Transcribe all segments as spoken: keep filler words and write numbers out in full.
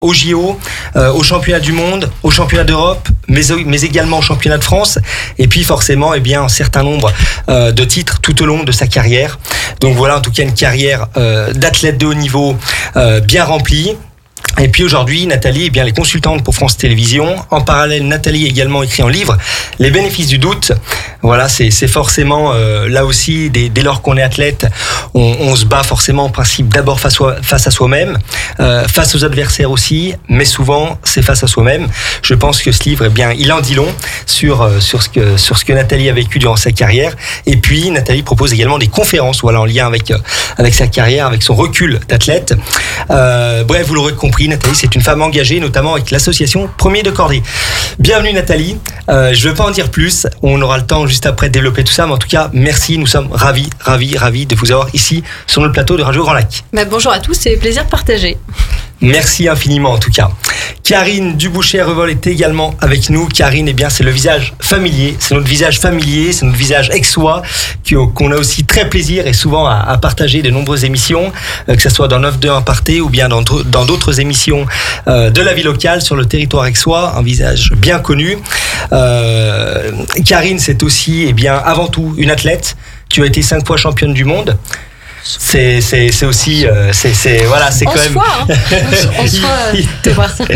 Aux J O, euh, aux championnats du monde, aux championnats d'Europe, mais, mais également aux championnats de France. Et puis forcément, eh bien, un certain nombre euh, de titres tout au long de sa carrière. Donc voilà, en tout cas, une carrière euh, d'athlète de haut niveau euh, bien remplie. Et puis aujourd'hui, Nathalie, eh bien, elle est consultante pour France Télévisions. En parallèle, Nathalie a également écrit un livre, Les bénéfices du doute. Voilà, c'est, c'est forcément, euh, là aussi, dès, dès lors qu'on est athlète, on, on se bat forcément en principe d'abord face, face à soi-même, euh, face aux adversaires aussi, mais souvent, c'est face à soi-même. Je pense que ce livre, eh bien, il en dit long sur, euh, sur, ce que, sur ce que Nathalie a vécu durant sa carrière. Et puis, Nathalie propose également des conférences, voilà, en lien avec, euh, avec sa carrière, avec son recul d'athlète. Euh, bref, vous l'aurez compris, Nathalie, c'est une femme engagée, notamment avec l'association Premier de Cordée. Bienvenue Nathalie, euh, je ne veux pas en dire plus, on aura le temps juste après de développer tout ça, mais en tout cas, merci, nous sommes ravis, ravis, ravis de vous avoir ici sur notre plateau de Radio Grand Lac. Bah, bonjour à tous, c'est plaisir partagé. Merci infiniment en tout cas. Karine Duboucher-Revol est également avec nous. Karine, eh bien, c'est le visage familier, c'est notre visage familier, c'est notre visage aixois qu'on a aussi très plaisir et souvent à, à partager de nombreuses émissions, euh, que ce soit dans neuf deux un Parté ou bien dans, dans d'autres émissions euh, de la vie locale sur le territoire aixois, un visage bien connu. Euh, Karine, c'est aussi, eh bien, avant tout une athlète. Tu as été cinq fois championne du monde. C'est, c'est, c'est aussi, euh, c'est, c'est, voilà, c'est on quand même. Soit, hein. On se voit, euh, voir ça.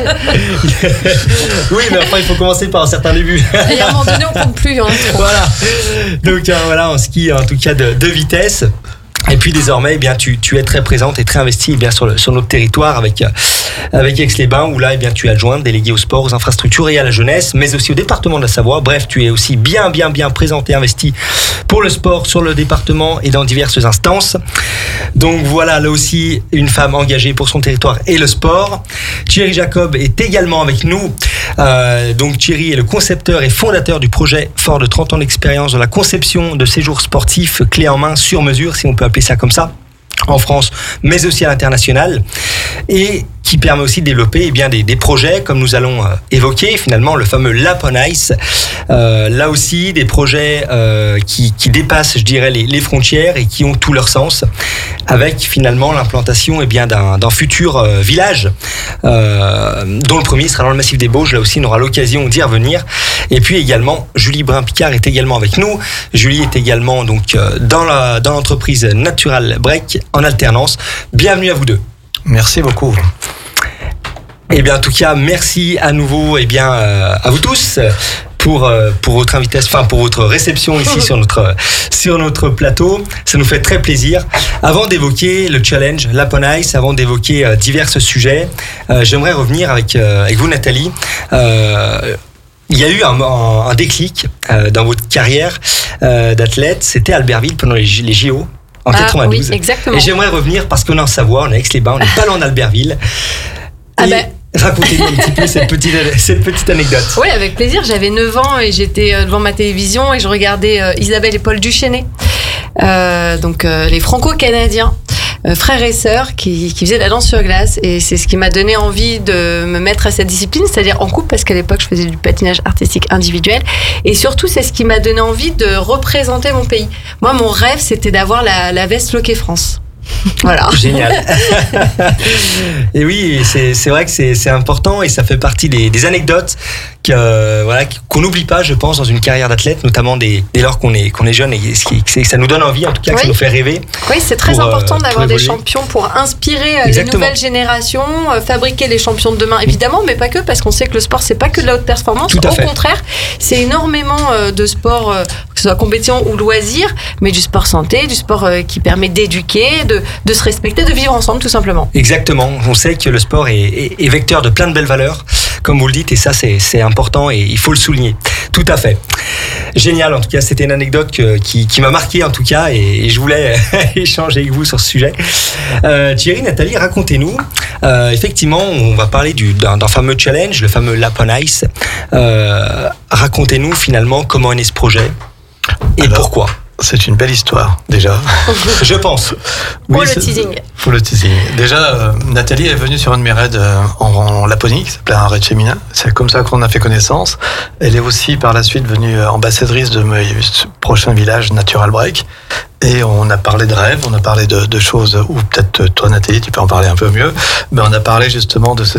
Oui, mais après, il faut commencer par un certain début. Et à un moment donné, on compte plus. Hein, voilà. Donc, euh, voilà, en ski, en tout cas, de, de vitesse. Et puis désormais, eh bien, tu, tu es très présente et très investie eh bien, sur, le, sur notre territoire avec, avec Aix-les-Bains, où là, eh bien, tu es adjointe, déléguée au sport, aux infrastructures et à la jeunesse, mais aussi au département de la Savoie. Bref, tu es aussi bien, bien, bien présente et investie pour le sport sur le département et dans diverses instances. Donc voilà, là aussi, une femme engagée pour son territoire et le sport. Thierry Jacob est également avec nous. Euh, donc Thierry est le concepteur et fondateur du projet fort de trente ans d'expérience dans la conception de séjours sportifs clés en main sur mesure, si on peut appeler ça comme ça, en France, mais aussi à l'international, et qui permet aussi de développer eh bien, des, des projets, comme nous allons euh, évoquer, finalement, le fameux Lap on Ice. Euh, là aussi, des projets euh, qui, qui dépassent, je dirais, les, les frontières et qui ont tout leur sens, avec finalement l'implantation eh bien, d'un, d'un futur euh, village, euh, dont le premier sera dans le massif des Bauges. Là aussi, on aura l'occasion d'y revenir. Et puis également, Julie Brun-Picard est également avec nous. Julie est également donc, euh, dans, la, dans l'entreprise Natural Break en alternance. Bienvenue à vous deux. Merci beaucoup. Eh bien, en tout cas, merci à nouveau, eh bien, euh, à vous tous pour euh, pour votre invitation, enfin pour votre réception ici sur notre sur notre plateau. Ça nous fait très plaisir. Avant d'évoquer le challenge Lap on Ice, avant d'évoquer euh, divers sujets, euh, j'aimerais revenir avec euh, avec vous, Nathalie. Euh, Il y a eu un, un, un déclic euh, dans votre carrière euh, d'athlète. C'était à Albertville pendant les, les J O. En ah, quatre-vingt-douze. Oui, exactement. Et j'aimerais revenir parce qu'on est en Savoie, on est à Aix-les-Bains, on n'est pas loin d'Albertville. Ah et ben. Racontez-nous un petit peu cette petite, cette petite anecdote. Oui, avec plaisir. J'avais neuf ans et j'étais devant ma télévision et je regardais euh, Isabelle et Paul Duchesnay, euh, donc euh, les Franco-Canadiens, euh, frères et sœurs qui, qui faisaient de la danse sur glace. Et c'est ce qui m'a donné envie de me mettre à cette discipline, c'est-à-dire en couple, parce qu'à l'époque, je faisais du patinage artistique individuel. Et surtout, c'est ce qui m'a donné envie de représenter mon pays. Moi, mon rêve, c'était d'avoir la, la veste Loquet France. Voilà. Génial. Et oui, c'est, c'est vrai que c'est, c'est important et ça fait partie des, des anecdotes que, voilà, qu'on n'oublie pas, je pense, dans une carrière d'athlète, notamment dès, dès lors qu'on est, qu'on est jeune et ce qui, c'est, ça nous donne envie, en tout cas, que oui. Ça nous fait rêver. Oui, c'est très pour, important euh, d'avoir des champions pour inspirer Exactement. Les nouvelles générations, euh, fabriquer les champions de demain, évidemment, mais pas que, parce qu'on sait que le sport, c'est pas que de la haute performance. Au fait. Contraire, c'est énormément euh, de sport, euh, que ce soit compétition ou loisir, mais du sport santé, du sport euh, qui permet d'éduquer, de, de se respecter, de vivre ensemble, tout simplement. Exactement. On sait que le sport est, est, est vecteur de plein de belles valeurs, comme vous le dites, et ça, c'est, c'est important et il faut le souligner. Tout à fait. Génial, en tout cas, c'était une anecdote que, qui, qui m'a marqué, en tout cas, et, et je voulais échanger avec vous sur ce sujet. Euh, Thierry, Nathalie, racontez-nous. Euh, effectivement, on va parler du, d'un, d'un fameux challenge, le fameux Lap on Ice. Euh, racontez-nous, finalement, comment est né ce projet et Alors, pourquoi. C'est une belle histoire, déjà. Je pense. Pour oui, le teasing. Pour le teasing. Déjà, euh, Nathalie est venue sur un de mes raids euh, en, en Laponie, qui s'appelait un raid féminin. C'est comme ça qu'on a fait connaissance. Elle est aussi, par la suite, venue ambassadrice de mes prochains villages Natural Break. Et on a parlé de rêves, on a parlé de, de choses, ou peut-être toi Nathalie, tu peux en parler un peu mieux, mais on a parlé justement de ce